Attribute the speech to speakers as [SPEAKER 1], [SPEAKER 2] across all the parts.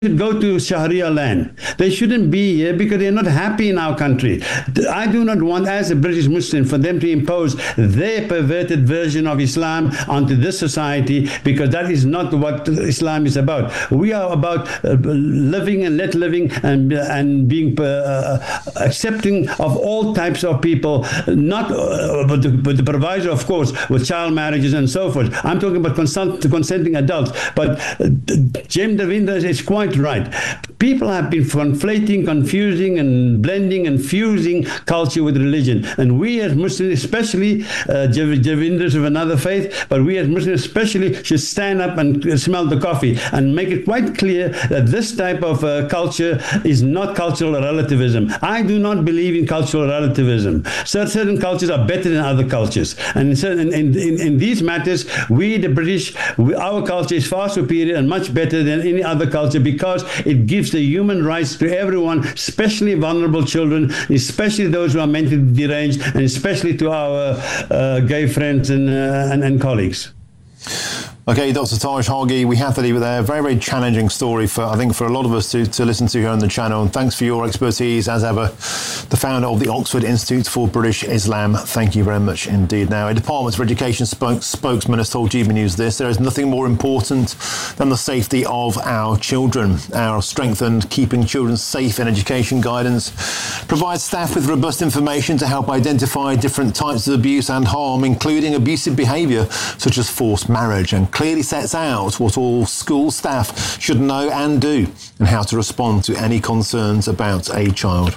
[SPEAKER 1] should go to Sharia land. They shouldn't be here because they're not happy in our country. I do not want, as a British Muslim, for them to impose their perverted version of Islam onto this society, because that is not what Islam is about. We are about living and let living and being accepting of all types of people, not but the proviso, of course, with child marriages and so forth. I'm talking about consenting adults. But James Devinder is quite right. People have been conflating, confusing, and blending and fusing culture with religion. And we as Muslims, especially Javinders of another faith, but we as Muslims especially should stand up and smell the coffee and make it quite clear that this type of culture is not cultural relativism. I do not believe in cultural relativism. Certain cultures are better than other cultures. And in these matters, we, the British, our culture is far superior and much better than any other culture, because it gives the human rights to everyone, especially vulnerable children, especially those who are mentally deranged, and especially to our gay friends and colleagues.
[SPEAKER 2] Okay, Dr. Tarish Hagi, we have to leave it there. Very, very challenging story for a lot of us to listen to here on the channel. And thanks for your expertise, as ever. The founder of the Oxford Institute for British Islam. Thank you very much indeed. Now, a Department for Education spokesman has told GB News this: there is nothing more important than the safety of our children. Our strengthened Keeping Children Safe in Education guidance provides staff with robust information to help identify different types of abuse and harm, including abusive behaviour such as forced marriage, and clearly sets out what all school staff should know and do, and how to respond to any concerns about a child.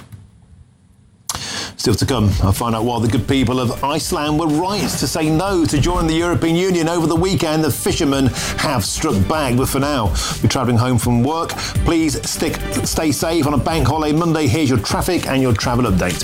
[SPEAKER 2] Still to come, I'll find out why the good people of Iceland were right to say no to join the European Union over the weekend. The fishermen have struck back, but for now, if you're travelling home from work, please stay safe on a bank holiday Monday. Here's your traffic and your travel update.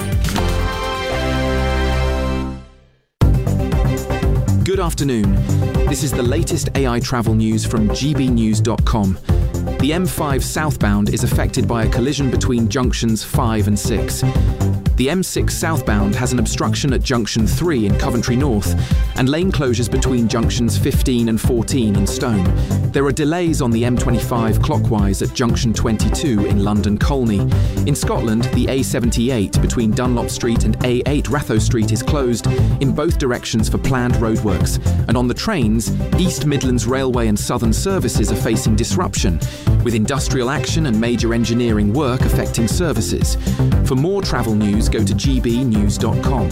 [SPEAKER 3] Good afternoon. This is the latest AI travel news from gbnews.com. The M5 southbound is affected by a collision between junctions 5 and 6. The M6 southbound has an obstruction at junction 3 in Coventry North, and lane closures between junctions 15 and 14 in Stone. There are delays on the M25 clockwise at junction 22 in London Colney. In Scotland, the A78 between Dunlop Street and A8 Ratho Street is closed in both directions for planned roadworks. And on the trains, East Midlands Railway and Southern services are facing disruption, with industrial action and major engineering work affecting services. For more travel news, go to gbnews.com.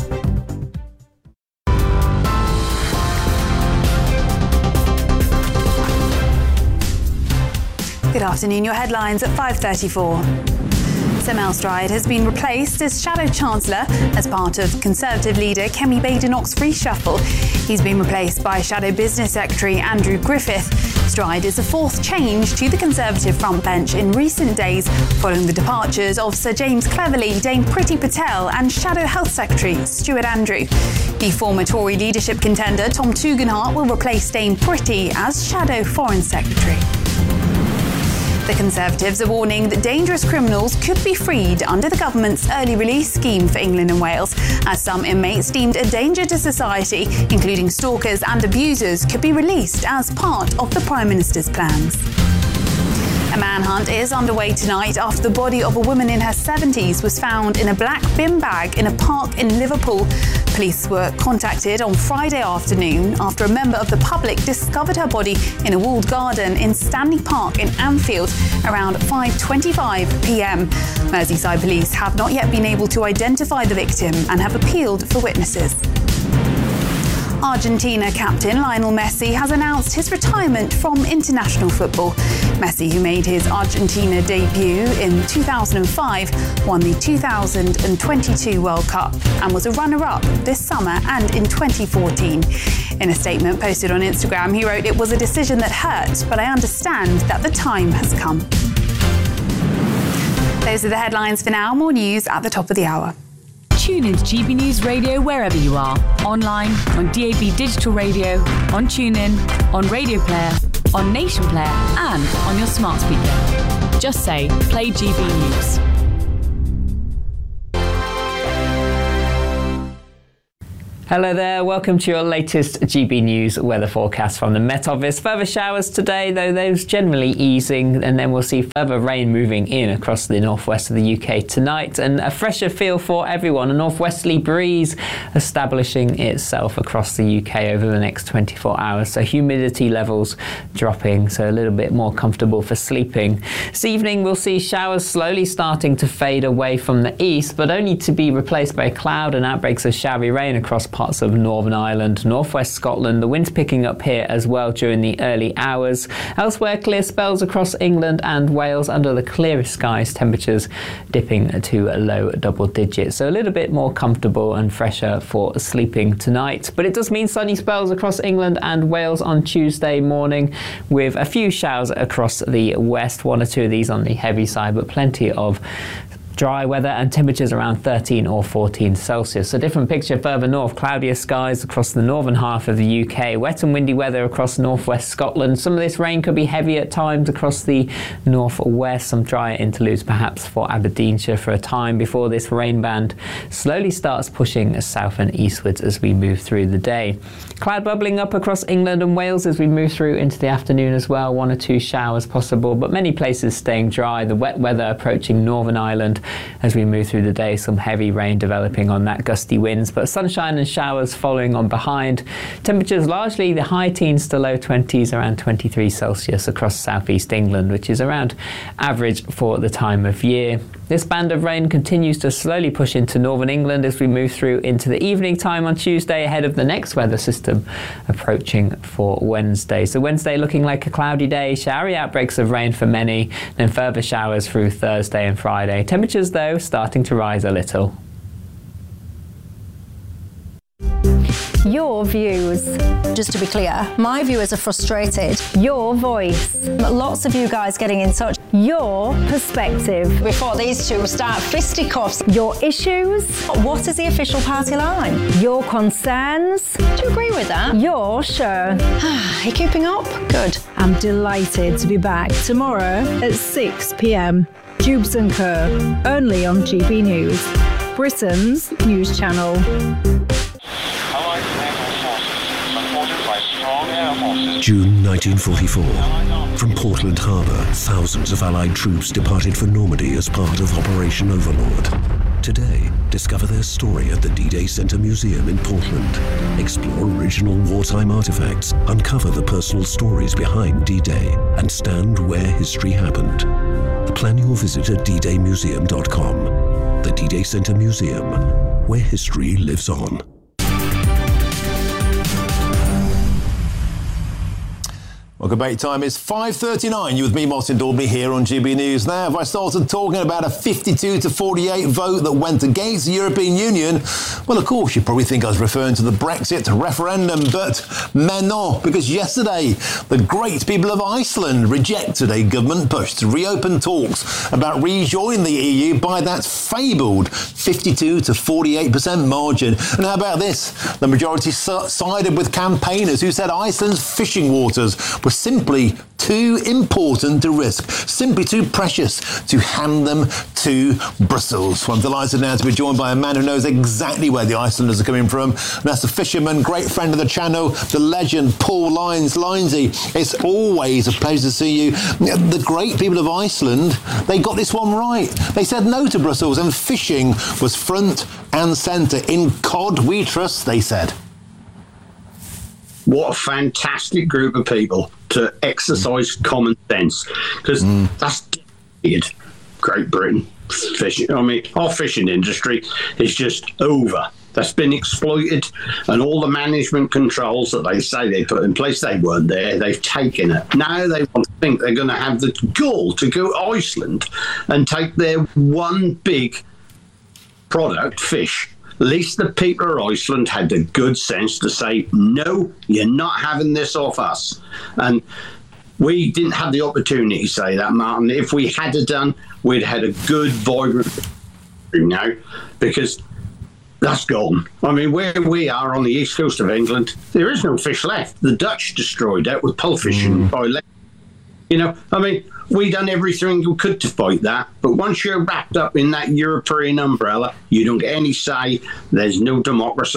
[SPEAKER 4] Good afternoon, your headlines at 5:34. Sir Mel Stride has been replaced as Shadow Chancellor as part of Conservative leader Kemi Badenoch's reshuffle. He's been replaced by Shadow Business Secretary Andrew Griffith. Stride is the fourth change to the Conservative front bench in recent days, following the departures of Sir James Cleverly, Dame Priti Patel and Shadow Health Secretary Stuart Andrew. The former Tory leadership contender Tom Tugendhat will replace Dame Priti as Shadow Foreign Secretary. The Conservatives are warning that dangerous criminals could be freed under the government's early release scheme for England and Wales, as some inmates deemed a danger to society, including stalkers and abusers, could be released as part of the Prime Minister's plans. A manhunt is underway tonight after the body of a woman in her 70s was found in a black bin bag in a park in Liverpool. Police were contacted on Friday afternoon after a member of the public discovered her body in a walled garden in Stanley Park in Anfield around 5:25 p.m. Merseyside police have not yet been able to identify the victim and have appealed for witnesses. Argentina captain Lionel Messi has announced his retirement from international football. Messi, who made his Argentina debut in 2005, won the 2022 World Cup and was a runner-up this summer and in 2014. In a statement posted on Instagram, he wrote, "It was a decision that hurt, but I understand that the time has come." Those are the headlines for now. More news at the top of the hour.
[SPEAKER 5] Tune into GB News Radio wherever you are. Online, on DAB Digital Radio, on TuneIn, on Radio Player, on Nation Player, and on your smart speaker. Just say, play GB News.
[SPEAKER 6] Hello there, welcome to your latest GB News weather forecast from the Met Office. Further showers today, though those generally easing, and then we'll see further rain moving in across the northwest of the UK tonight, and a fresher feel for everyone, a northwesterly breeze establishing itself across the UK over the next 24 hours, so humidity levels dropping, so a little bit more comfortable for sleeping. This evening we'll see showers slowly starting to fade away from the east, but only to be replaced by cloud and outbreaks of showery rain across parts of Northern Ireland, northwest Scotland. The wind's picking up here as well during the early hours. Elsewhere, clear spells across England and Wales under the clearest skies, temperatures dipping to a low double digits. So a little bit more comfortable and fresher for sleeping tonight. But it does mean sunny spells across England and Wales on Tuesday morning, with a few showers across the west, one or two of these on the heavy side, but plenty of dry weather and temperatures around 13 or 14 Celsius. A different picture further north, cloudier skies across the northern half of the UK, wet and windy weather across northwest Scotland. Some of this rain could be heavy at times across the northwest, some drier interludes perhaps for Aberdeenshire for a time before this rain band slowly starts pushing south and eastwards as we move through the day. Cloud bubbling up across England and Wales as we move through into the afternoon as well, one or two showers possible, but many places staying dry. The wet weather approaching Northern Ireland as we move through the day, some heavy rain developing on that, gusty winds, but sunshine and showers following on behind. Temperatures largely the high teens to low 20s, around 23 Celsius across southeast England, which is around average for the time of year. This band of rain continues to slowly push into northern England as we move through into the evening time on Tuesday, ahead of the next weather system approaching for Wednesday. So Wednesday looking like a cloudy day, showery outbreaks of rain for many, then further showers through Thursday and Friday. Temperatures, though, starting to rise a little.
[SPEAKER 7] Your views. Just to be clear, my viewers are frustrated. Your voice. Lots of you guys getting in touch. Your perspective. Before these two start fisticuffs. Your issues. What is the official party line? Your concerns. Do you agree with that? Your show. Are you keeping up? Good.
[SPEAKER 8] I'm delighted to be back tomorrow at 6 p.m. Jubes and Kerr, only on GB News, Britain's news channel.
[SPEAKER 9] June 1944. From Portland Harbour, thousands of Allied troops departed for Normandy as part of Operation Overlord. Today, discover their story at the D-Day Center Museum in Portland. Explore original wartime artifacts, uncover the personal stories behind D-Day, and stand where history happened. Plan your visit at ddaymuseum.com. The D-Day Center Museum, where history lives on.
[SPEAKER 2] Welcome back. Time is 5:39. You with me, Martin Daubney, here on GB News. Now, if I started talking about a 52-48 vote that went against the European Union, well, of course, you'd probably think I was referring to the Brexit referendum, but non, because yesterday, the great people of Iceland rejected a government push to reopen talks about rejoining the EU by that fabled 52-48% margin. And how about this? The majority sided with campaigners who said Iceland's fishing waters were simply too important to risk, simply too precious to hand them to Brussels. Well, I'm delighted now to be joined by a man who knows exactly where the Icelanders are coming from, and that's the fisherman, great friend of the channel, the legend, Paul Lynes. Lynesy, it's always a pleasure to see you. The great people of Iceland, they got this one right. They said no to Brussels, and fishing was front and centre. In cod we trust, they said.
[SPEAKER 10] What a fantastic group of people to exercise common sense, because that's Great Britain fishing. I mean, our fishing industry is just over. That's been exploited, and all the management controls that they say they put in place, they weren't there. They've taken it. Now they want to think they're going to have the gall to go to Iceland and take their one big product, fish. At least the people of Iceland had the good sense to say, no, you're not having this off us. And we didn't have the opportunity to say that, Martin. If we had it done, we'd had a good, vibrant, because that's gone. I mean, where we are on the east coast of England, there is no fish left. The Dutch destroyed that with pole fishing by land. I mean, we done everything we could to fight that, but once you're wrapped up in that European umbrella, you don't get any say. There's no democracy.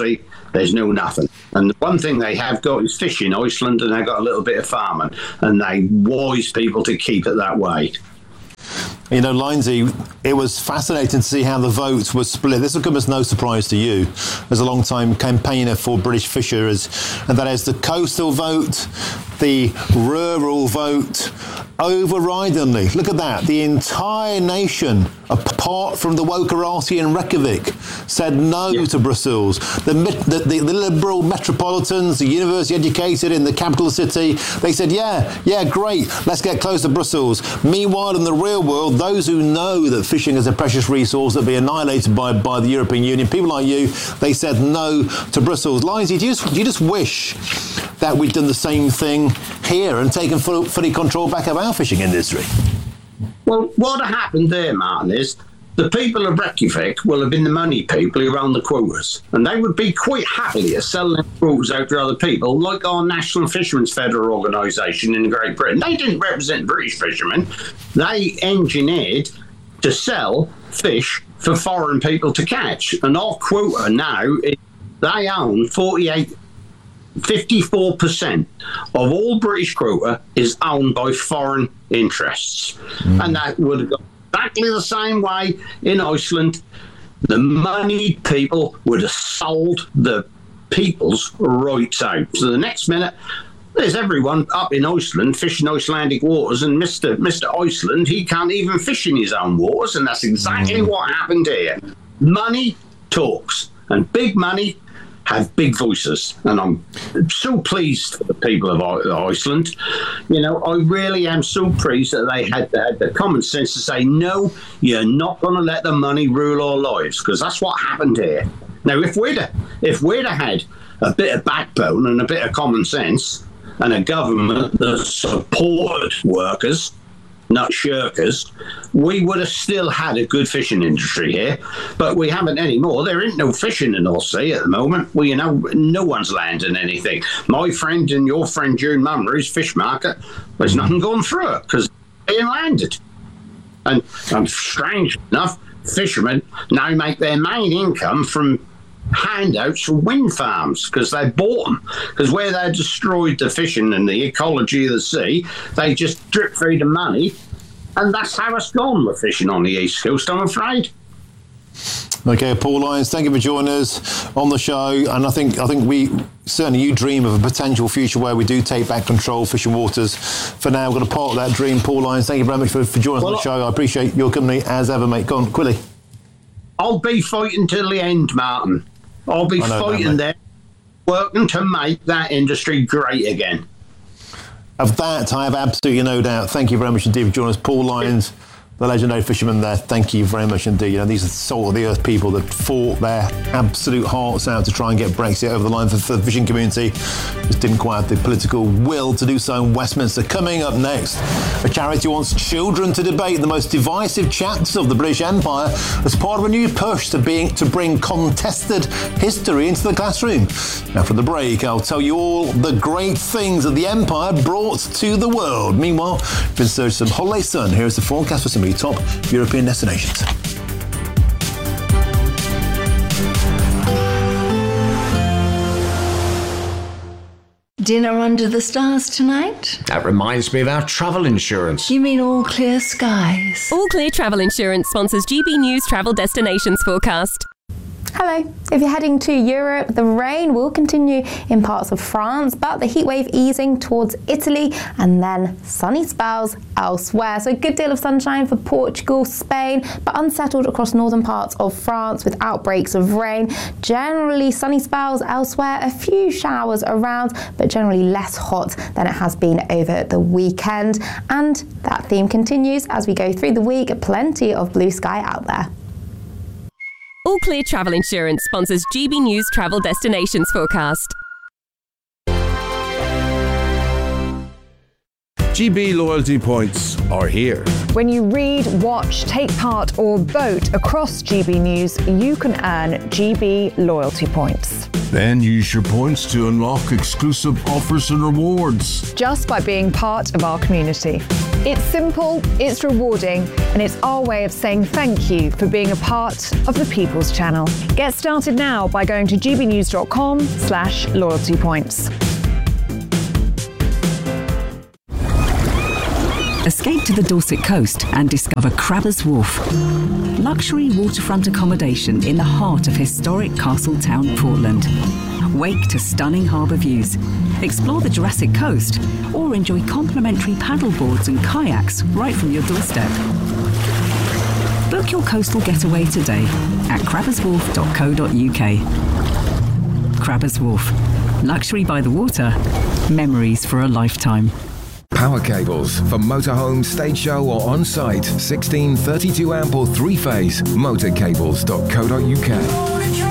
[SPEAKER 10] There's no nothing. And the one thing they have got is fish in Iceland, and they've got a little bit of farming, and they wise people to keep it that way.
[SPEAKER 2] You know, Lindsay, it was fascinating to see how the vote was split. This will come as no surprise to you as a long-time campaigner for British fisheries, and that is the coastal vote, the rural vote, overridingly. Look at that. The entire nation, apart from the Wokarati in Reykjavik, said no to Brussels. The liberal metropolitans, the university educated in the capital city, they said, yeah, great, let's get close to Brussels. Meanwhile, in the real world, those who know that fishing is a precious resource that will be annihilated by the European Union, people like you, they said no to Brussels. Lindsay, do you just wish that we'd done the same thing here and taken fully control back of our fishing industry?
[SPEAKER 10] Well, what happened there, Martin, is the people of Reykjavik will have been the money people who run the quotas, and they would be quite happy to sell their quotas out to other people, like our National Fishermen's Federal organisation in Great Britain. They didn't represent British fishermen. They engineered to sell fish for foreign people to catch, and our quota now, they own 54% of all British quota is owned by foreign interests. And that would have gone exactly the same way in Iceland. The moneyed people would have sold the people's rights out. So the next minute, there's everyone up in Iceland fishing Icelandic waters, and Mr. Iceland, he can't even fish in his own waters, and that's exactly what happened here. Money talks, and big money have big voices, and I'm so pleased for the people of Iceland. You know, I really am so pleased that they had the common sense to say, no, you're not going to let the money rule our lives, because that's what happened here. Now, if we'd have had a bit of backbone and a bit of common sense, and a government that supported workers, not shirkers, we would have still had a good fishing industry here, but we haven't anymore. There ain't no fishing in North Sea at the moment. Well, you know, no one's landing anything. My friend and your friend June Mummery's fish market, there's nothing going through it because they ain't landed. And strange enough, fishermen now make their main income from handouts from wind farms because they bought them, because where they destroyed the fishing and the ecology of the sea, they just drip feed the money, and that's how it's gone with fishing on the East Coast, I'm afraid.
[SPEAKER 2] Okay, Paul Lyons, thank you for joining us on the show, and I think you dream of a potential future where we do take back control of fishing waters. For now, we're going to part of that dream. Paul Lyons, thank you very much for joining us on the show. I appreciate your company as ever, mate. Go on, Quilly.
[SPEAKER 10] I'll be fighting till the end, Martin. I'll be fighting there, working to make that industry great again.
[SPEAKER 2] Of that, I have absolutely no doubt. Thank you very much indeed for joining us. Paul Lyons, the legendary fisherman there, thank you very much indeed. You know, these are the salt of the earth people that fought their absolute hearts out to try and get Brexit over the line for the fishing community. Just didn't quite have the political will to do so in Westminster. Coming up next, a charity wants children to debate the most divisive chapters of the British Empire as part of a new push to bring contested history into the classroom. After the break, I'll tell you all the great things that the Empire brought to the world. Meanwhile, in search of some holiday sun, here is the forecast for some of the top European destinations.
[SPEAKER 11] Dinner under the stars tonight?
[SPEAKER 12] That reminds me of our travel insurance.
[SPEAKER 11] You mean All Clear Skies?
[SPEAKER 13] All Clear Travel Insurance sponsors GB News Travel Destinations Forecast.
[SPEAKER 14] Hello. If you're heading to Europe, the rain will continue in parts of France, but the heatwave easing towards Italy and then sunny spells elsewhere. So a good deal of sunshine for Portugal, Spain, but unsettled across northern parts of France with outbreaks of rain. Generally sunny spells elsewhere, a few showers around, but generally less hot than it has been over the weekend. And that theme continues as we go through the week. Plenty of blue sky out there.
[SPEAKER 13] All Clear Travel Insurance sponsors GB News Travel Destinations Forecast.
[SPEAKER 15] GB loyalty points are here.
[SPEAKER 16] When you read, watch, take part or vote across GB News, you can earn GB loyalty points.
[SPEAKER 15] Then use your points to unlock exclusive offers and rewards.
[SPEAKER 16] Just by being part of our community. It's simple, it's rewarding, and it's our way of saying thank you for being a part of the People's Channel. Get started now by going to gbnews.com/loyalty points.
[SPEAKER 17] Escape to the Dorset coast and discover Crabbers Wharf. Luxury waterfront accommodation in the heart of historic Castletown, Portland. Wake to stunning harbour views. Explore the Jurassic Coast or enjoy complimentary paddleboards and kayaks right from your doorstep. Book your coastal getaway today at crabberswharf.co.uk. Crabbers Wharf. Luxury by the water. Memories for a lifetime.
[SPEAKER 18] Power cables for motorhome, stage show or on-site. 16, 32 amp or 3-phase. Motorcables.co.uk.